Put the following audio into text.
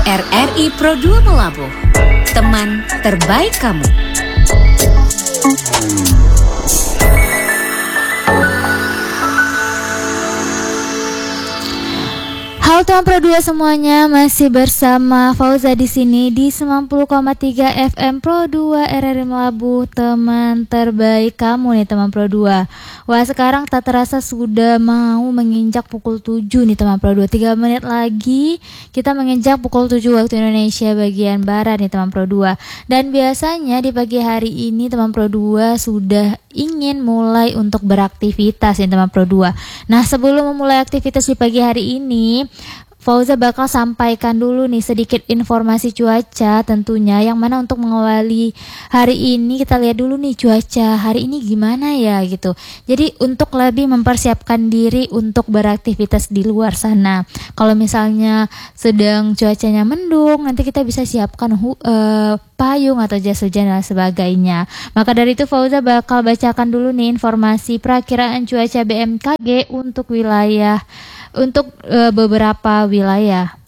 RRI Pro 2 Melabuh, teman terbaik kamu. Halo teman Pro 2 semuanya, masih bersama Fauza di sini di 90,3 FM Pro 2 RRI Melabuh, teman terbaik kamu nih teman Pro 2. Wah, sekarang tak terasa sudah mau menginjak pukul 7 nih teman Pro 2. 3 menit lagi kita menginjak pukul 7 waktu Indonesia bagian barat nih teman Pro 2. Dan biasanya di pagi hari ini teman Pro 2 sudah ingin mulai untuk beraktivitas nih teman Pro 2. Nah, sebelum memulai aktivitas di pagi hari ini, Fauza bakal sampaikan dulu nih sedikit informasi cuaca tentunya, yang mana untuk mengawali hari ini kita lihat dulu nih cuaca hari ini gimana ya gitu. Jadi untuk lebih mempersiapkan diri untuk beraktivitas di luar sana. Kalau misalnya sedang cuacanya mendung, nanti kita bisa siapkan payung atau jas hujan dan sebagainya. Maka dari itu Fauza bakal bacakan dulu nih informasi perakiraan cuaca BMKG untuk beberapa wilayah.